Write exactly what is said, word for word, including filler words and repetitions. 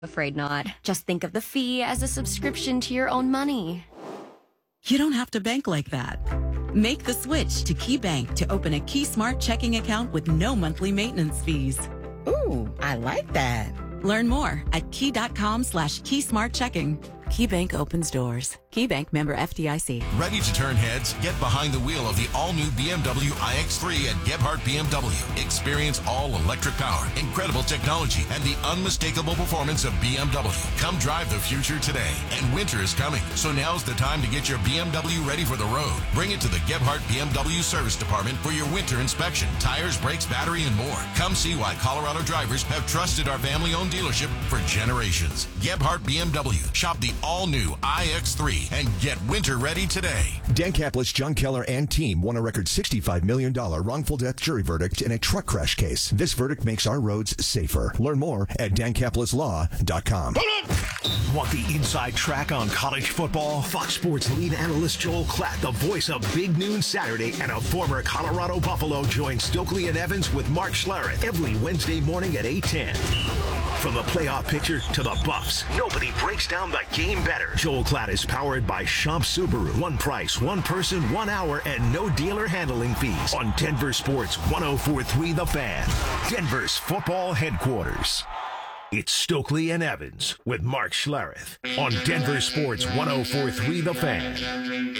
Afraid not. Just think of the fee as a subscription to your own money. You don't have to bank like that. Make the switch to KeyBank to open a Key Smart checking account with no monthly maintenance fees. Ooh, I like that. Learn more at key.com slash key smart checking. KeyBank opens doors. KeyBank, member F D I C. Ready to turn heads? Get behind the wheel of the all-new B M W i X three at Gebhardt B M W. Experience all-electric power, incredible technology, and the unmistakable performance of B M W. Come drive the future today. And winter is coming, so now's the time to get your B M W ready for the road. Bring it to the Gebhardt B M W Service Department for your winter inspection. Tires, brakes, battery, and more. Come see why Colorado drivers have trusted our family-owned dealership for generations. Gebhardt B M W. Shop the all-new i X three and get winter ready today. Dan Caplis, John Keller, and team won a record sixty-five million dollars wrongful death jury verdict in a truck crash case. This verdict makes our roads safer. Learn more at dan caplis law dot com. Want the inside track on college football? Fox Sports lead analyst Joel Klatt, the voice of Big Noon Saturday, and a former Colorado Buffalo, joins Stokely and Evans with Mark Schlereth every Wednesday morning at eight ten. From the playoff picture to the Buffs, nobody breaks down the game better. Joel Klatt is powered by Schomp Subaru. One price, one person, one hour, and no dealer handling fees. On Denver Sports one oh four point three The Fan, Denver's football headquarters. It's Stokely and Evans with Mark Schlereth on Denver Sports one oh four point three The Fan.